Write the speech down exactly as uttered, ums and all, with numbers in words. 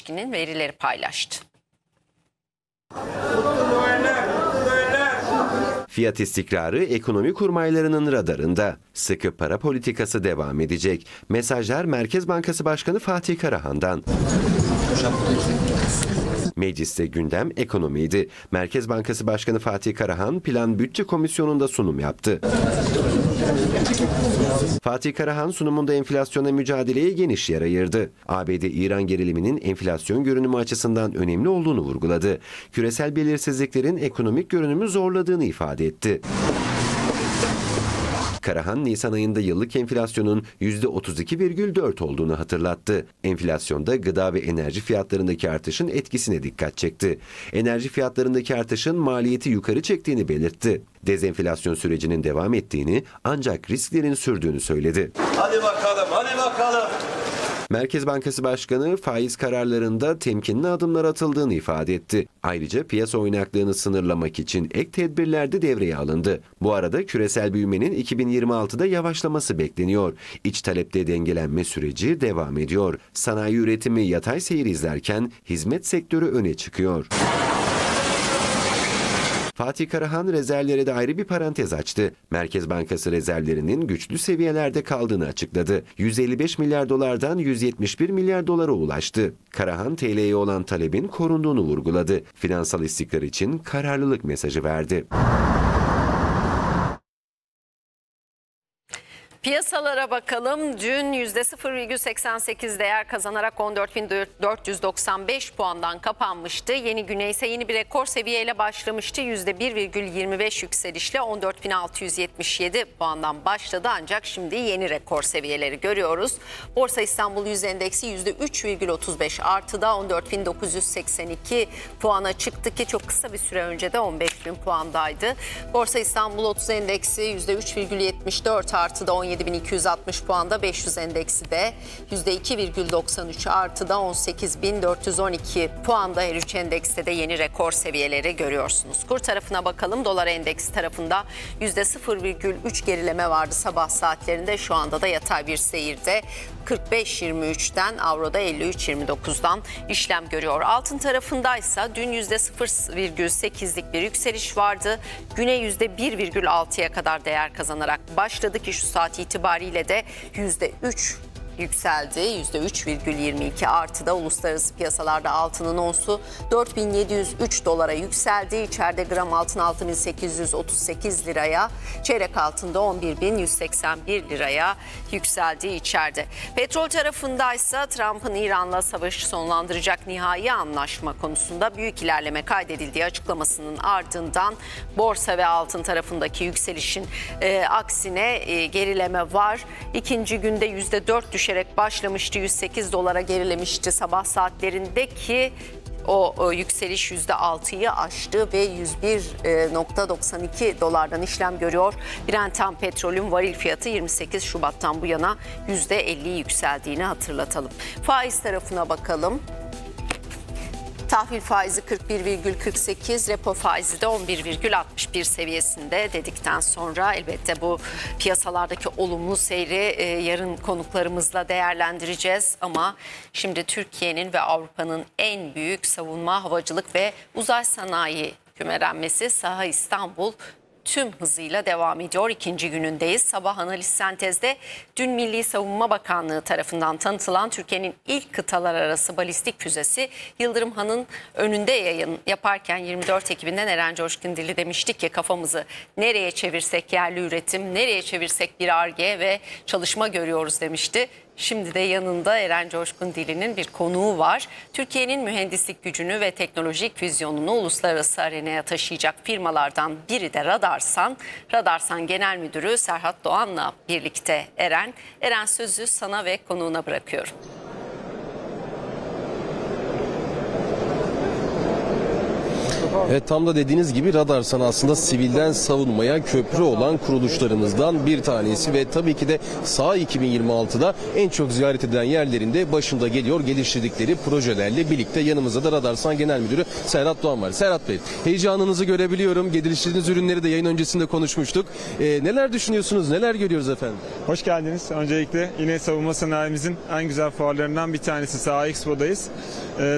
İşkin'in verileri paylaştı. Fiyat istikrarı ekonomi kurmaylarının radarında. Sıkı para politikası devam edecek. Mesajlar Merkez Bankası Başkanı Fatih Karahan'dan. Mecliste gündem ekonomiydi. Merkez Bankası Başkanı Fatih Karahan Plan Bütçe Komisyonu'nda sunum yaptı. Fatih Karahan sunumunda enflasyona mücadeleye geniş yer ayırdı. A B D-İran geriliminin enflasyon görünümü açısından önemli olduğunu vurguladı. Küresel belirsizliklerin ekonomik görünümü zorladığını ifade etti. Karahan, Nisan ayında yıllık enflasyonun yüzde otuz iki virgül dört olduğunu hatırlattı. Enflasyonda gıda ve enerji fiyatlarındaki artışın etkisine dikkat çekti. Enerji fiyatlarındaki artışın maliyeti yukarı çektiğini belirtti. Dezenflasyon sürecinin devam ettiğini ancak risklerin sürdüğünü söyledi. Hadi bakalım, hadi bakalım. Merkez Bankası Başkanı faiz kararlarında temkinli adımlar atıldığını ifade etti. Ayrıca piyasa oynaklığını sınırlamak için ek tedbirler de devreye alındı. Bu arada küresel büyümenin iki bin yirmi altıda yavaşlaması bekleniyor. İç talepte dengelenme süreci devam ediyor. Sanayi üretimi yatay seyir izlerken hizmet sektörü öne çıkıyor. Fatih Karahan rezervlere de ayrı bir parantez açtı. Merkez Bankası rezervlerinin güçlü seviyelerde kaldığını açıkladı. yüz elli beş milyar dolardan yüz yetmiş bir milyar dolara ulaştı. Karahan T L'ye olan talebin korunduğunu vurguladı. Finansal istikrar için kararlılık mesajı verdi. Piyasalara bakalım. Dün yüzde sıfır virgül seksen sekiz değer kazanarak on dört bin dört yüz doksan beş puandan kapanmıştı. Yeni güne ise yeni bir rekor seviyeyle başlamıştı. yüzde bir virgül yirmi beş yükselişle on dört bin altı yüz yetmiş yedi puandan başladı. Ancak şimdi yeni rekor seviyeleri görüyoruz. Borsa İstanbul Yüz Endeksi yüzde üç virgül otuz beş artıda on dört bin dokuz yüz seksen iki puana çıktı ki çok kısa bir süre önce de on beş bin puandaydı. Borsa İstanbul Otuz Endeksi yüzde üç virgül yetmiş dört artıda on yedi bin iki yüz altmış puanda, beş yüz endeksi de yüzde iki virgül doksan üç artıda on sekiz bin dört yüz on iki puanda. Her üç endekste de yeni rekor seviyeleri görüyorsunuz. Kur tarafına bakalım. Dolar endeksi tarafında yüzde sıfır virgül üç gerileme vardı sabah saatlerinde. Şu anda da yatay bir seyirde kırk beş yirmi üçten, avroda elli üç yirmi dokuzdan işlem görüyor. Altın tarafındaysa dün yüzde sıfır virgül sekizlik bir yükseliş vardı. Güne yüzde bir virgül altıya kadar değer kazanarak başladı ki şu saat itibariyle de yüzde üç yükseldi. yüzde üç virgül yirmi iki artıda uluslararası piyasalarda altının onsu dört bin yedi yüz üç dolara yükseldi. İçeride gram altın altı bin sekiz yüz otuz sekiz liraya, çeyrek altında on bir bin yüz seksen bir liraya yükseldi içeride. Petrol tarafındaysa Trump'ın İran'la savaşı sonlandıracak nihai anlaşma konusunda büyük ilerleme kaydedildiği açıklamasının ardından borsa ve altın tarafındaki yükselişin e, aksine e, gerileme var. İkinci günde yüzde dört düşerek başlamıştı. yüz sekiz dolara gerilemişti sabah saatlerindeki o, o yükseliş yüzde altıyı aştı ve yüz bir virgül doksan iki dolardan işlem görüyor. Brent tam petrolün varil fiyatı yirmi sekiz Şubat'tan bu yana yüzde elli yükseldiğini hatırlatalım. Faiz tarafına bakalım. Tahvil faizi kırk bir virgül kırk sekiz, repo faizi de on bir virgül altmış bir seviyesinde dedikten sonra elbette bu piyasalardaki olumlu seyri e, yarın konuklarımızla değerlendireceğiz. Ama şimdi Türkiye'nin ve Avrupa'nın en büyük savunma, havacılık ve uzay sanayi kümelenmesi Saha İstanbul tüm hızıyla devam ediyor. İkinci günündeyiz. Sabah Analiz Sentez'de dün Milli Savunma Bakanlığı tarafından tanıtılan Türkiye'nin ilk kıtalar arası balistik füzesi Yıldırım Han'ın önünde yayın yaparken yirmi dört Ekim'inden Eren Coşkundilli demiştik ki kafamızı nereye çevirsek yerli üretim, nereye çevirsek bir Ar-Ge ve çalışma görüyoruz demişti. Şimdi de yanında Eren Coşkundilli'nin bir konuğu var. Türkiye'nin mühendislik gücünü ve teknolojik vizyonunu uluslararası arenaya taşıyacak firmalardan biri de Radarsan. Radarsan Genel Müdürü Serhat Doğan'la birlikte Eren. Eren, sözü sana ve konuğuna bırakıyorum. Evet, tam da dediğiniz gibi Radarsan aslında sivilden savunmaya köprü olan kuruluşlarımızdan bir tanesi ve tabii ki de Saha iki bin yirmi altıda en çok ziyaret edilen yerlerinde başında geliyor. Geliştirdikleri projelerle birlikte yanımızda da Radarsan Genel Müdürü Serhat Doğan var. Serhat Bey, heyecanınızı görebiliyorum. Geliştirdiğiniz ürünleri de yayın öncesinde konuşmuştuk. Ee, neler düşünüyorsunuz, neler görüyoruz efendim? Hoş geldiniz. Öncelikle yine savunma sanayimizin en güzel fuarlarından bir tanesi Saha Expo'dayız. Ee,